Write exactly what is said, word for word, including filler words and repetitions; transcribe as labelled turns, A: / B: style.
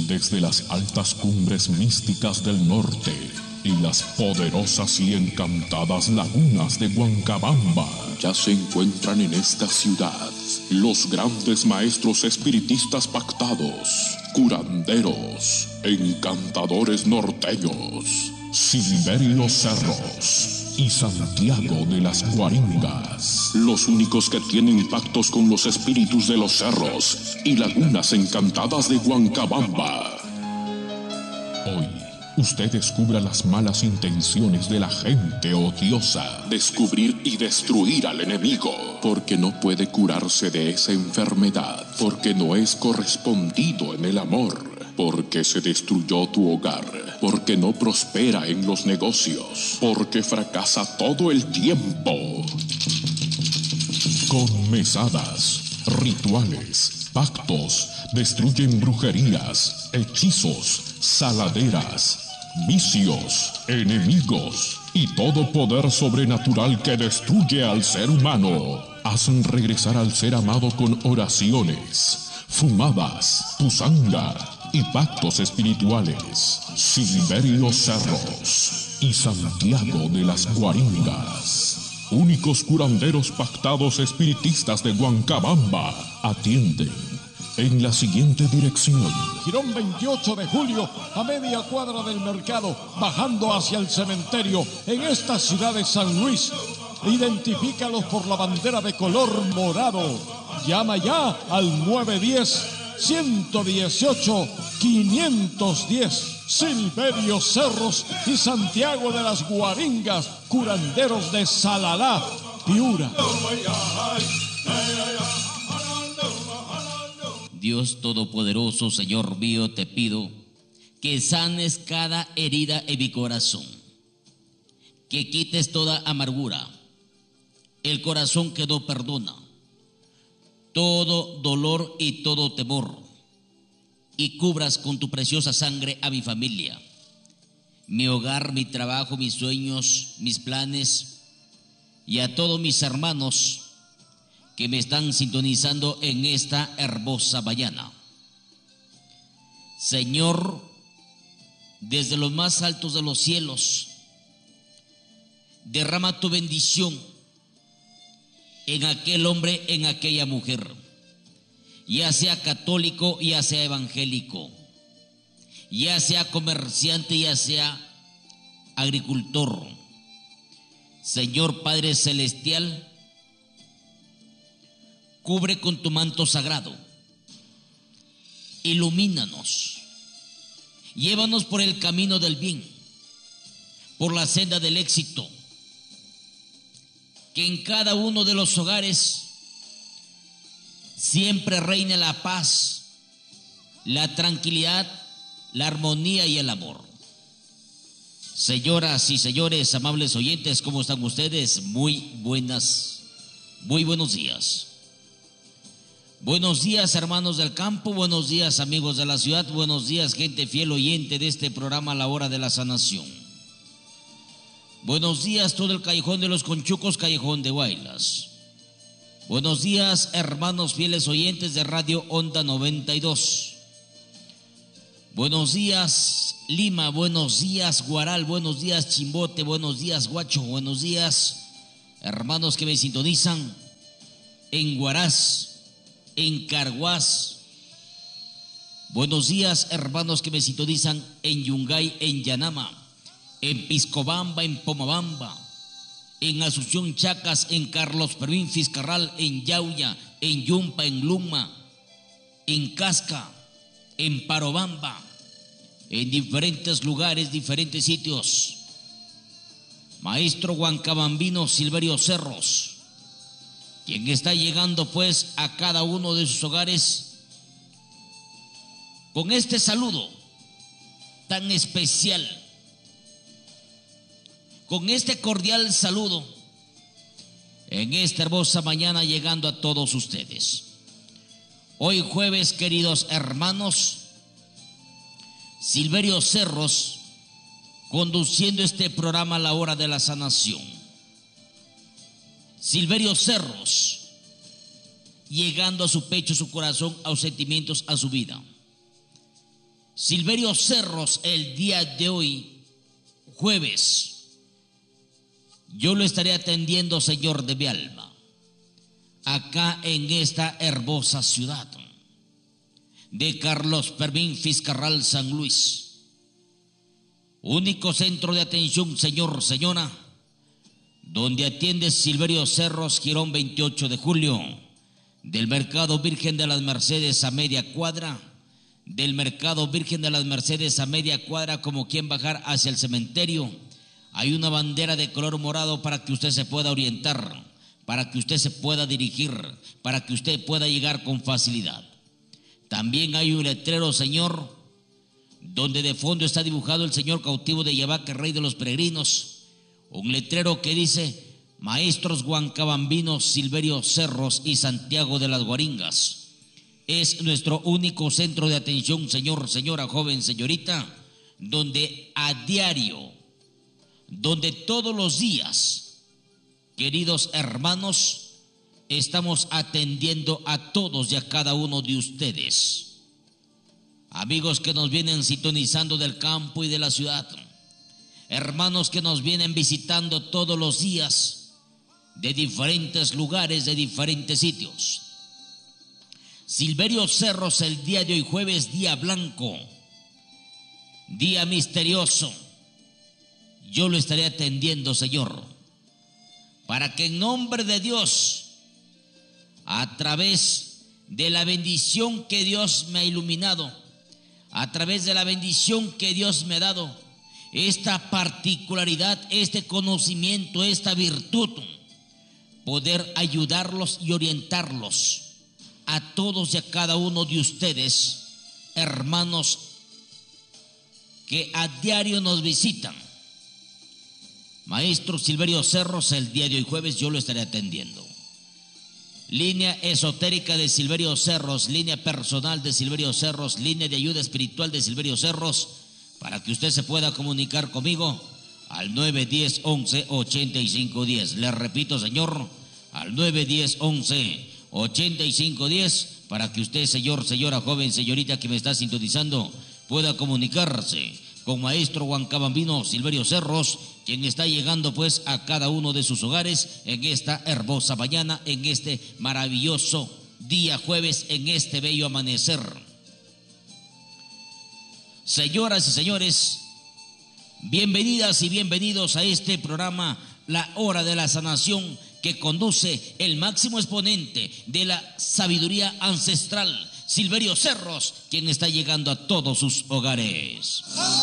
A: desde las altas cumbres místicas del norte y las poderosas y encantadas lagunas de Huancabamba, ya se encuentran en esta ciudad los grandes maestros espiritistas pactados, curanderos, encantadores norteños, Silverio Cerros y Santiago de las Guaringas, los únicos que tienen pactos con los espíritus de los cerros y lagunas encantadas de Huancabamba. Hoy, usted descubra las malas intenciones de la gente odiosa, descubrir y destruir al enemigo, porque no puede curarse de esa enfermedad, porque no es correspondido en el amor, porque se destruyó tu hogar, porque no prospera en los negocios, porque fracasa todo el tiempo. Con mesadas, rituales, pactos, destruyen brujerías, hechizos, saladeras, vicios, enemigos y todo poder sobrenatural que destruye al ser humano. Hacen regresar al ser amado con oraciones, fumadas, pusanga y pactos espirituales. Silverio Cerros y Santiago de las Guaringas, únicos curanderos pactados espiritistas de Huancabamba, atienden en la siguiente dirección:
B: Girón veintiocho de julio, a media cuadra del mercado, bajando hacia el cementerio, en esta ciudad de San Luis. Identifícalos por la bandera de color morado. Llama ya al nueve uno cero, uno uno ocho, cinco uno cero. Silverio Cerros y Santiago de las Guaringas, curanderos de Salalá, Piura.
C: Dios Todopoderoso, Señor mío, te pido que sanes cada herida en mi corazón, que quites toda amargura, el corazón que no perdona, todo dolor y todo temor, y cubras con tu preciosa sangre a mi familia, mi hogar, mi trabajo, mis sueños, mis planes, y a todos mis hermanos que me están sintonizando en esta hermosa mañana. Señor, desde los más altos de los cielos, derrama tu bendición en aquel hombre, en aquella mujer, ya sea católico, ya sea evangélico, ya sea comerciante, ya sea agricultor. Señor Padre Celestial, cubre con tu manto sagrado, ilumínanos, llévanos por el camino del bien, por la senda del éxito, que en cada uno de los hogares siempre reine la paz, la tranquilidad, la armonía y el amor. Señoras y señores, amables oyentes, ¿cómo están ustedes? Muy buenas, muy buenos días. Buenos días, hermanos del campo, buenos días, amigos de la ciudad, buenos días, gente fiel oyente de este programa La Hora de la Sanación. Buenos días, todo el Callejón de los Conchucos, Callejón de Guaylas. Buenos días, hermanos fieles oyentes de Radio Onda noventa y dos. Buenos días, Lima, buenos días, Guaral, buenos días, Chimbote, buenos días, Huacho, buenos días, hermanos que me sintonizan en Huaraz, en Carhuaz. Buenos días, hermanos que me sintonizan en Yungay, en Yanama, en Piscobamba, en Pomabamba, en Asunción Chacas, en Carlos Pervín Fiscarral, en Yauya, en Yumpa, en Luma, en Casca, en Parobamba, en diferentes lugares, diferentes sitios. Maestro huancabambino Silverio Cerros, quien está llegando pues a cada uno de sus hogares con este saludo tan especial, con este cordial saludo en esta hermosa mañana, llegando a todos ustedes. Hoy jueves, queridos hermanos, Silverio Cerros conduciendo este programa La Hora de la Sanación. Silverio Cerros llegando a su pecho, su corazón, a sus sentimientos, a su vida. Silverio Cerros, el día de hoy, jueves, yo lo estaré atendiendo, Señor de mi alma, acá en esta hermosa ciudad de Carlos Fermín Fiscarral, San Luis. Único centro de atención, señor, señora, donde atiende Silverio Cerros, Girón veintiocho de julio, del Mercado Virgen de las Mercedes a media cuadra, del Mercado Virgen de las Mercedes a media cuadra, como quien bajar hacia el cementerio. Hay una bandera de color morado para que usted se pueda orientar, para que usted se pueda dirigir, para que usted pueda llegar con facilidad. También hay un letrero, señor, donde de fondo está dibujado el señor cautivo de Yabaque, rey de los peregrinos. Un letrero que dice: Maestros Huancabambinos Silverio Cerros y Santiago de las Guaringas. Es nuestro único centro de atención, señor, señora, joven, señorita, donde a diario, donde todos los días, queridos hermanos, estamos atendiendo a todos y a cada uno de ustedes. Amigos que nos vienen sintonizando del campo y de la ciudad, hermanos que nos vienen visitando todos los días de diferentes lugares, de diferentes sitios. Silverio Cerros, el día de hoy, jueves, día blanco, día misterioso, yo lo estaré atendiendo, Señor, para que en nombre de Dios, a través de la bendición que Dios me ha iluminado, a través de la bendición que Dios me ha dado, esta particularidad, este conocimiento, esta virtud, poder ayudarlos y orientarlos a todos y a cada uno de ustedes, hermanos que a diario nos visitan. Maestro Silverio Cerros, el día de hoy jueves, yo lo estaré atendiendo. Línea esotérica de Silverio Cerros, línea personal de Silverio Cerros, línea de ayuda espiritual de Silverio Cerros, para que usted se pueda comunicar conmigo al nueve diez, once, ochenta y cinco diez. Le repito, señor, al nueve diez, once, ochenta y cinco diez, para que usted, señor, señora, joven, señorita que me está sintonizando, pueda comunicarse con Maestro Huancabambino Silverio Cerros, quien está llegando pues a cada uno de sus hogares en esta hermosa mañana, en este maravilloso día jueves, en este bello amanecer. Señoras y señores, bienvenidas y bienvenidos a este programa, La Hora de la Sanación, que conduce el máximo exponente de la sabiduría ancestral, Silverio Cerros, quien está llegando a todos sus hogares.